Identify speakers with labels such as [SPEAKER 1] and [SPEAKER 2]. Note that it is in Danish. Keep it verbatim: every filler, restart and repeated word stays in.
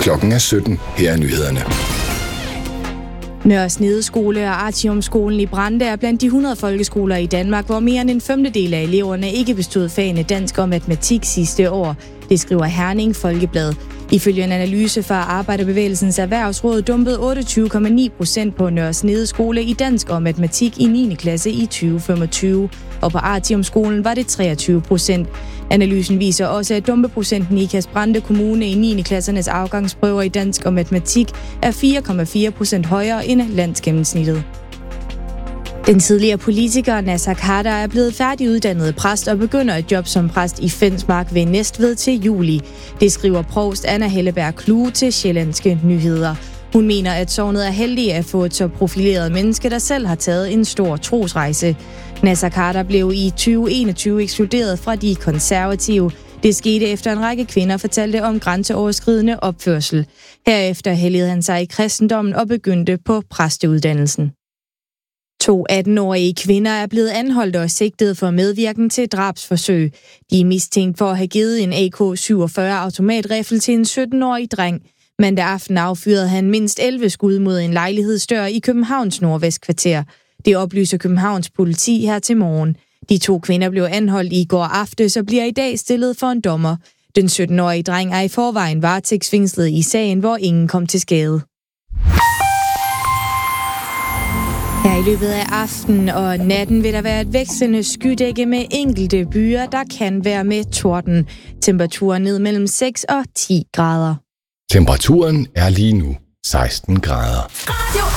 [SPEAKER 1] Klokken er sytten. Her er nyhederne.
[SPEAKER 2] Nørre Snede Skole og Artiumskolen i Brande er blandt de hundrede folkeskoler i Danmark, hvor mere end en femtedel af eleverne ikke bestod fagene dansk og matematik sidste år. Det skriver Herning Folkeblad. Ifølge en analyse fra Arbejderbevægelsens Erhvervsråd dumpede otteogtyve komma ni procent på Nørre Snede Skole i dansk og matematik i niende klasse i tyve femogtyve, og på Artiumskolen var det treogtyve procent. Analysen viser også, at dumpeprocenten i Ikast-Brande Kommune i niende klassernes afgangsprøver i dansk og matematik er fire komma fire procent højere end landsgennemsnittet. Den tidligere politiker Naser Khader er blevet færdiguddannet præst og begynder et job som præst i Fensmark ved Næstved til juli. Det skriver provst Anna Helleberg Klue til Sjællandske Nyheder. Hun mener, at sognet er heldig at få et så profileret menneske, der selv har taget en stor trosrejse. Naser Khader blev i tyve enogtyve ekskluderet fra de konservative. Det skete efter en række kvinder fortalte om grænseoverskridende opførsel. Herefter helligede han sig i kristendommen og begyndte på præsteuddannelsen. To atten-årige kvinder er blevet anholdt og sigtet for medvirken til drabsforsøg. De er mistænkt for at have givet en A K syvogfyrre automatriffel til en sytten-årig dreng. Mandag aften affyrede han mindst elleve skud mod en lejlighedsdør i Københavns Nordvestkvarter. Det oplyser Københavns politi her til morgen. De to kvinder blev anholdt i går aftes og bliver i dag stillet for en dommer. Den sytten-årige dreng er i forvejen varetægtsfængslet i sagen, hvor ingen kom til skade. Her i løbet af aftenen og natten vil der være et vekslende skydække med enkelte byer, der kan være med torden. Temperaturen ned mellem seks og ti grader.
[SPEAKER 1] Temperaturen er lige nu seksten grader.
[SPEAKER 3] Radio